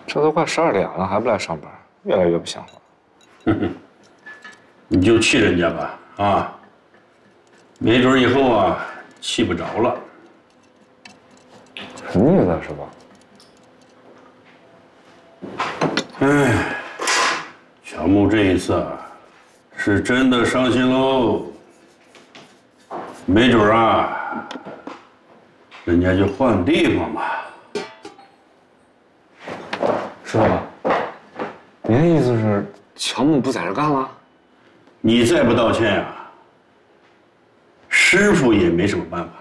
这都快12点了，还不来上班，越来越不像话。 哼哼，你就气人家吧，啊，没准以后啊气不着了。 什么意思啊，师傅？ 哎，乔木这一次啊，是真的伤心喽。没准啊，人家就换地方吧。 师傅，您的意思是乔木不在这干了？ 你再不道歉啊，师傅也没什么办法。